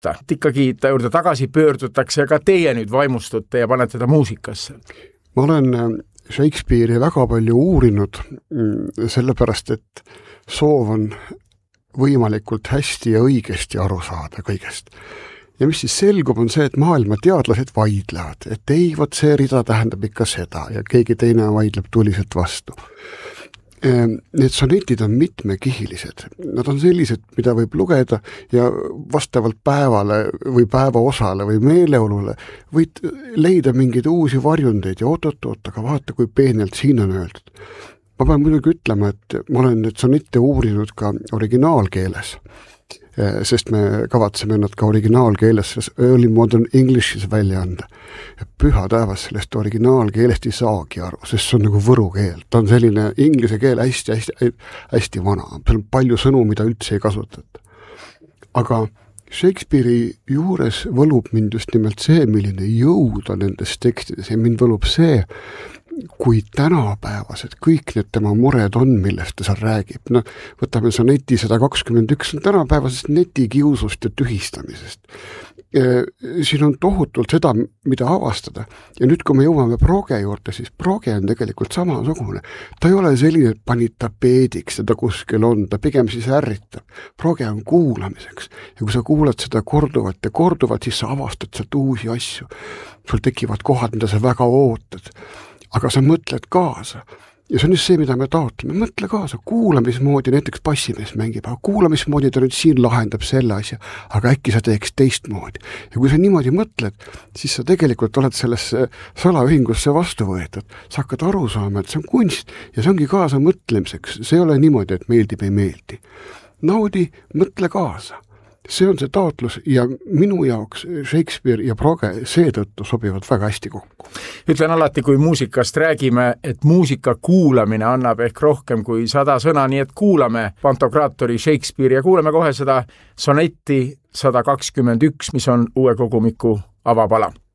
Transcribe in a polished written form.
võtta. Ikkagi ta juurde tagasi pöördutakse ja ka teie nüüd vaimustute ja panete ta muusikasse. Ma olen Shakespeare'i väga palju uurinud, sellepärast, et soov on võimalikult hästi ja õigesti aru saada kõigest. Ja mis siis selgub, on see, et maailma teadlased vaidlevad, et ei, vot see rida tähendab ikka seda ja keegi teine vaidleb tuliselt vastu. Need sonetid on mitmekihilised. Nad on sellised, mida võib lugeda ja vastavalt päevale või päevaosale või meeleolule võid leida mingeid uusi varjundeid ja oot, aga vaata, kui peenelt siin on öeldud. Ma pean muidugi ütlema, et ma olen need sonette uurinud ka originaalkeeles, sest me kavatseme nad ka originaalkeeles Early Modern English'is välja anda. Ja püha taevas sellest originaalkeelest ei saagi aru, sest see on nagu võru keel. Ta on selline inglise keel hästi vana. Seal on palju sõnu, mida üldse ei kasutata. Aga Shakespeare'i juures võlub mind just nimelt see, milline jõud on nendes tekstides ja mind võlub see, kui tänapäevased kõik need tema mured on, millest ta seal räägib. No, võtame soneti 121, tänapäevasest netikiusust ja tühistamisest. Siin on tohutult seda, mida avastada. Ja nüüd, kui me jõuame proge juurde, siis proge on tegelikult samasugune. Ta ei ole selline, et panid tapeediks, ta kuskil on, ta pigem siis ärritab. Proge on kuulamiseks. Ja kui sa kuulad seda korduvalt ja korduvalt, siis sa avastad sealt uusi asju. Sul tekivad kohad, mida sa väga ootad. Aga sa mõtled kaasa. Ja see on just see, mida me taotleme. Mõtle kaasa, kuulamismoodi näiteks bassimees mängib, aga kuulamismoodi ta nüüd siin lahendab selle asja, aga äkki sa teeks teistmoodi. Ja kui sa niimoodi mõtled, siis sa tegelikult oled sellesse salaühingusse vastu võetud. Sa hakkad aru saama, et see on kunst ja see ongi kaasa mõtlemiseks. See ei ole niimoodi, et meeldib ei meeldi. Naudi, mõtle kaasa. See on see taotlus ja minu jaoks Shakespeare ja proge seetõttu sobivad väga hästi kokku. Ütlen alati, kui muusikast räägime, et muusika kuulamine annab ehk rohkem kui 100 sõna, nii et kuulame Pantokraatori Shakespeare ja kuulame kohe seda sonetti 121, mis on uue kogumiku avapala.